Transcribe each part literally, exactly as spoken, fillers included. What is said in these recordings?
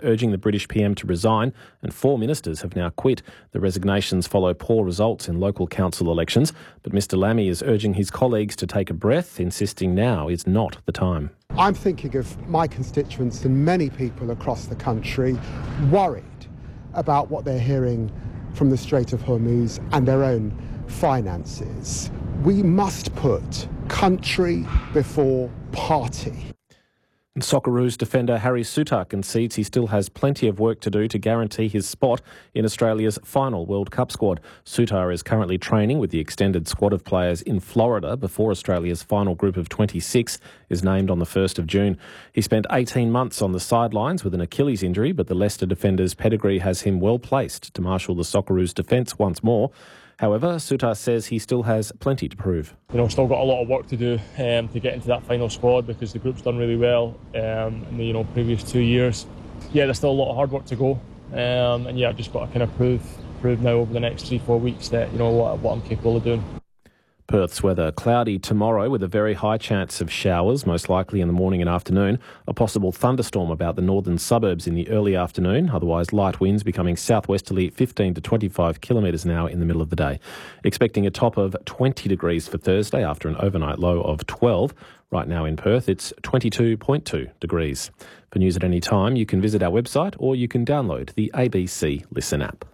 urging the British P M to resign, and four ministers have now quit. The resignations follow poor results in local council elections, but Mr Lammy is urging his colleagues to take a breath, insisting now is not the time. I'm thinking of my constituents and many people across the country worried about what they're hearing from the Strait of Hormuz and their own finances. We must put country before party. And Socceroos defender Harry Souttar concedes he still has plenty of work to do to guarantee his spot in Australia's final World Cup squad. Souttar is currently training with the extended squad of players in Florida before Australia's final group of twenty-six is named on the first of June. He spent eighteen months on the sidelines with an Achilles injury, but the Leicester defender's pedigree has him well placed to marshal the Socceroos defence once more. However, Souttar says he still has plenty to prove. You know, still got a lot of work to do um, to get into that final squad because the group's done really well um, in the you know previous two years. Yeah, there's still a lot of hard work to go, um, and yeah, I've just got to kind of prove prove now over the next three four weeks that you know what what I'm capable of doing. Perth's weather cloudy tomorrow with a very high chance of showers, most likely in the morning and afternoon. A possible thunderstorm about the northern suburbs in the early afternoon. Otherwise, light winds becoming southwesterly fifteen to twenty-five kilometres an hour in the middle of the day. Expecting a top of twenty degrees for Thursday after an overnight low of twelve. Right now in Perth, it's twenty-two point two degrees. For news at any time, you can visit our website or you can download the A B C Listen app.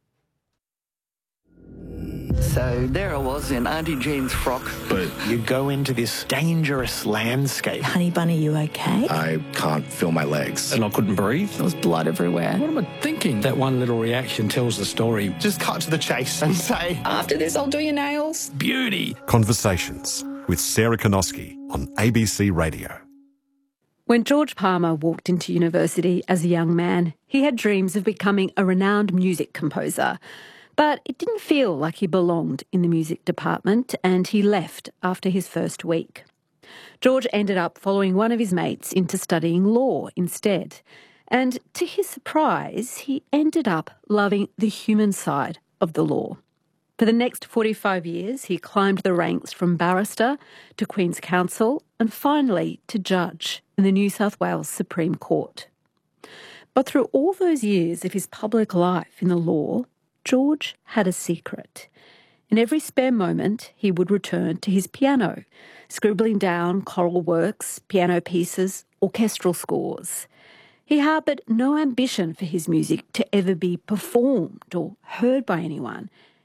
So there I was in Auntie Jean's frock. But you go into this dangerous landscape. Honey bunny, you okay? I can't feel my legs. And I couldn't breathe. There was blood everywhere. What am I thinking? That one little reaction tells the story. Just cut to the chase and say, after this, I'll do your nails. Beauty. Conversations with Sarah Konoski on A B C Radio. When George Palmer walked into university as a young man, he had dreams of becoming a renowned music composer. But it didn't feel like he belonged in the music department, and he left after his first week. George ended up following one of his mates into studying law instead. And to his surprise, he ended up loving the human side of the law. For the next forty-five years, he climbed the ranks from barrister to Queen's Counsel and finally to judge in the New South Wales Supreme Court. But through all those years of his public life in the law, George had a secret. In every spare moment, he would return to his piano, scribbling down choral works, piano pieces, orchestral scores. He harboured no ambition for his music to ever be performed or heard by anyone.